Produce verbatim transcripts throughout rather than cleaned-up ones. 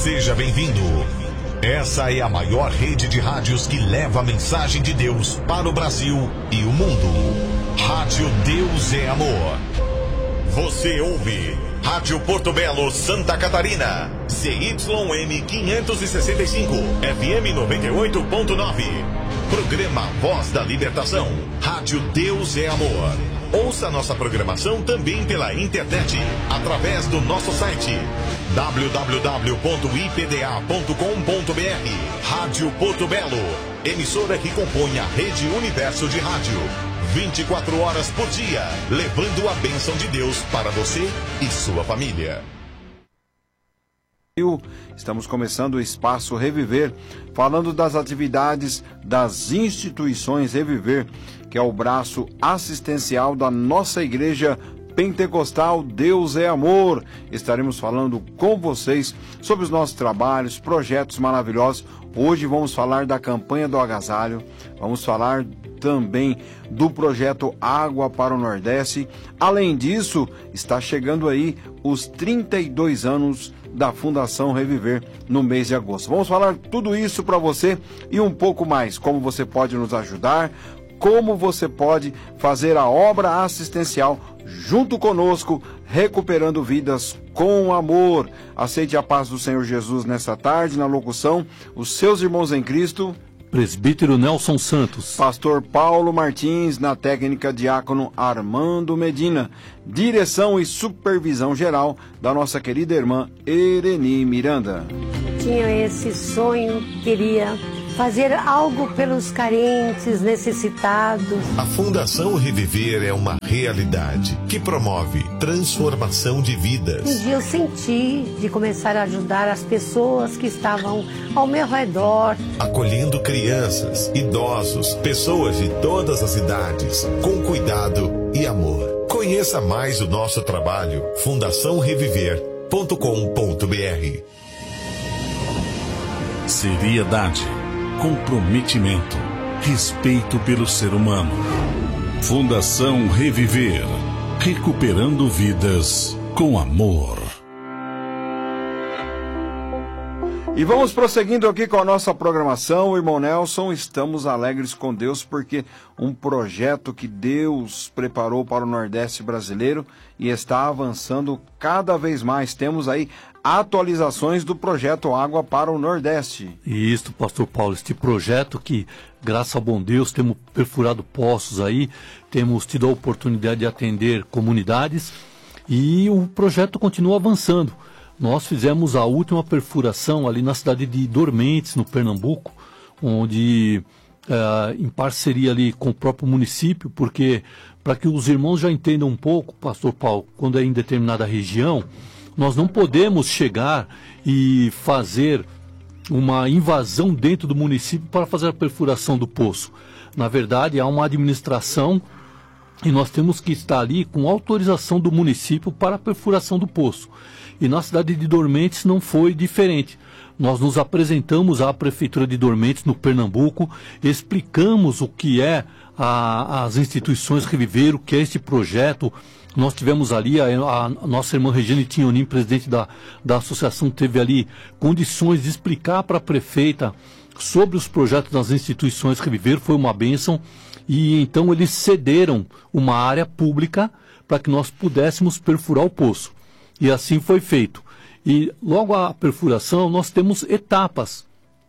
Seja bem-vindo. Essa é a maior rede de rádios que leva a mensagem de Deus para o Brasil e o mundo. Rádio Deus é Amor. Você ouve Rádio Porto Belo, Santa Catarina. C Y M quinhentos e sessenta e cinco, F M noventa e oito ponto nove. Programa Voz da Libertação. Rádio Deus é Amor. Ouça nossa programação também pela internet, através do nosso site w w w ponto i p d a ponto com ponto b r. Rádio Porto Belo, emissora que compõe a rede Universo de Rádio. vinte e quatro horas por dia, levando a bênção de Deus para você e sua família. Estamos começando o Espaço Reviver, falando das atividades das instituições Reviver, que é o braço assistencial da nossa igreja pentecostal Deus é Amor. Estaremos falando com vocês sobre os nossos trabalhos, projetos maravilhosos. Hoje vamos falar da campanha do agasalho, vamos falar também do projeto Água para o Nordeste. Além disso, está chegando aí os trinta e dois anos da Fundação Reviver no mês de agosto. Vamos falar tudo isso para você e um pouco mais, como você pode nos ajudar, como você pode fazer a obra assistencial junto conosco, recuperando vidas com amor. Aceite a paz do Senhor Jesus nessa tarde. Na locução, os seus irmãos em Cristo, Presbítero Nelson Santos, Pastor Paulo Martins, na técnica Diácono Armando Medina, direção e supervisão geral da nossa querida irmã Ereni Miranda. Tinha esse sonho, queria fazer algo pelos carentes, necessitados. A Fundação Reviver é uma realidade que promove transformação de vidas. Um dia eu senti de começar a ajudar as pessoas que estavam ao meu redor. Acolhendo crianças, idosos, pessoas de todas as idades, com cuidado e amor. Conheça mais o nosso trabalho, fundação reviver ponto com ponto b r. Seriedade, comprometimento, respeito pelo ser humano. Fundação Reviver, recuperando vidas com amor. E vamos prosseguindo aqui com a nossa programação, irmão Nelson. Estamos alegres com Deus porque um projeto que Deus preparou para o Nordeste brasileiro e está avançando cada vez mais. Temos aí atualizações do projeto Água para o Nordeste. Isso, pastor Paulo, este projeto que, graças ao bom Deus, temos perfurado poços aí, temos tido a oportunidade de atender comunidades e o projeto continua avançando. Nós fizemos a última perfuração ali na cidade de Dormentes, no Pernambuco, onde, é, em parceria ali com o próprio município, porque, para que os irmãos já entendam um pouco, pastor Paulo, quando é em determinada região, nós não podemos chegar e fazer uma invasão dentro do município para fazer a perfuração do poço. Na verdade, há uma administração e nós temos que estar ali com autorização do município para a perfuração do poço. E na cidade de Dormentes não foi diferente. Nós nos apresentamos à Prefeitura de Dormentes, no Pernambuco, explicamos o que é a, as instituições Reviver, o que é este projeto. Nós tivemos ali, a, a nossa irmã Regiane Tinhonim, presidente da, da associação, teve ali condições de explicar para a prefeita sobre os projetos das instituições Reviver, foi uma bênção. E então eles cederam uma área pública para que nós pudéssemos perfurar o poço. E assim foi feito. E logo a perfuração nós temos etapas,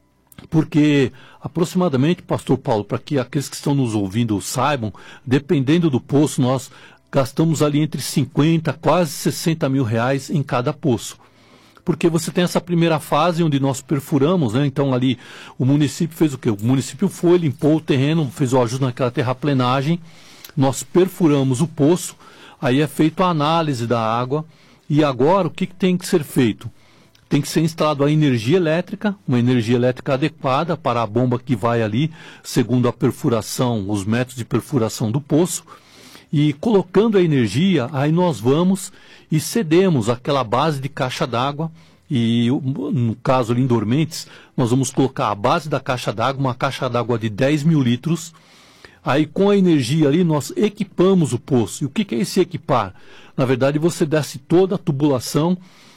porque aproximadamente, pastor Paulo, para que aqueles que estão nos ouvindo saibam, dependendo do poço, nós gastamos ali entre cinquenta, quase sessenta mil reais em cada poço. Porque você tem essa primeira fase onde nós perfuramos, né? Então ali o município fez o quê? O município foi, limpou o terreno, fez o ajuste naquela terraplenagem, nós perfuramos o poço, aí é feita a análise da água, e agora o que, que tem que ser feito? Tem que ser instalado a energia elétrica, uma energia elétrica adequada para a bomba que vai ali, segundo a perfuração, os métodos de perfuração do poço, e colocando a energia, aí nós vamos e cedemos aquela base de caixa d'água, e no caso ali em Dormentes, nós vamos colocar a base da caixa d'água, uma caixa d'água de dez mil litros, aí com a energia ali nós equipamos o poço. E o que, que é esse equipar? Na verdade você desce toda a tubulação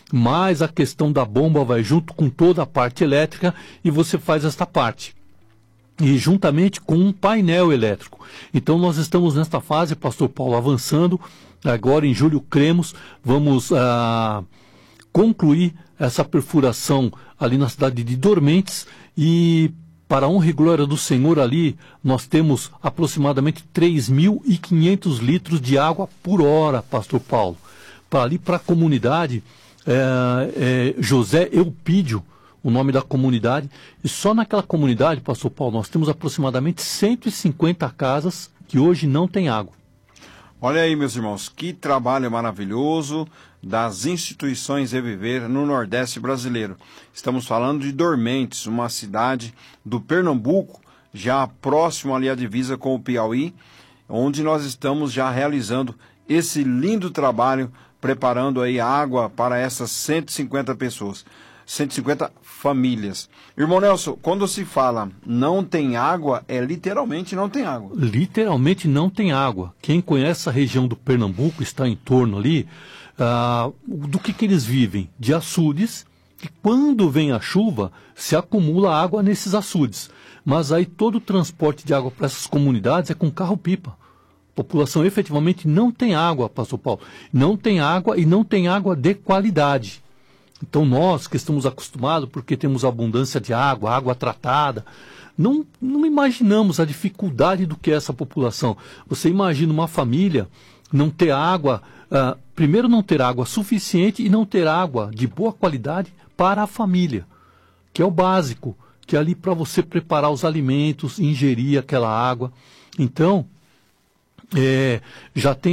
mas a questão da bomba vai junto com toda a parte elétrica e você faz esta parte. E juntamente com um painel elétrico. Então nós estamos nesta fase, pastor Paulo, avançando. Agora em julho cremos, vamos ah, concluir essa perfuração ali na cidade de Dormentes e para a honra e glória do Senhor ali, nós temos aproximadamente três mil e quinhentos litros de água por hora, pastor Paulo. Para ali para a comunidade, é, é, José Eupídio, o nome da comunidade, e só naquela comunidade, pastor Paulo, nós temos aproximadamente cento e cinquenta casas que hoje não têm água. Olha aí, meus irmãos, que trabalho maravilhoso das instituições Reviver no Nordeste brasileiro. Estamos falando de Dormentes, uma cidade do Pernambuco, já próximo ali à divisa com o Piauí, onde nós estamos já realizando esse lindo trabalho, preparando aí água para essas cento e cinquenta pessoas, cento e cinquenta famílias. Irmão Nelson, quando se fala não tem água, é literalmente não tem água. Literalmente não tem água. Quem conhece a região do Pernambuco, está em torno ali, ah, do que, que eles vivem? De açudes, que quando vem a chuva, se acumula água nesses açudes. Mas aí todo o transporte de água para essas comunidades é com carro-pipa. A população efetivamente não tem água, pastor Paulo. Não tem água e não tem água de qualidade. Então nós que estamos acostumados, porque temos abundância de água, água tratada, não, não imaginamos a dificuldade do que é essa população. Você imagina uma família não ter água, uh, primeiro não ter água suficiente e não ter água de boa qualidade para a família, que é o básico, que é ali para você preparar os alimentos, ingerir aquela água. Então, é, já tem